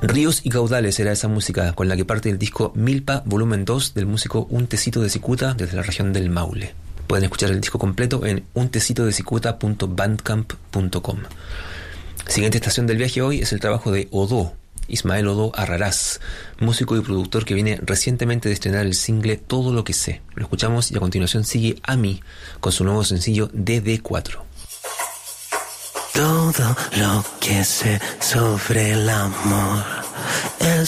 Ríos y caudales era esa música con la que parte el disco Milpa Volumen 2 del músico Un Tecito de Cicuta desde la región del Maule. Pueden escuchar el disco completo en untecitodecicuta.bandcamp.com. Siguiente estación del viaje hoy es el trabajo de Odó, Ismael Odó Arrarás, músico y productor que viene recientemente de estrenar el single Todo lo que sé. Lo escuchamos y a continuación sigue Ami con su nuevo sencillo DD4. Todo lo que sé sobre el amor es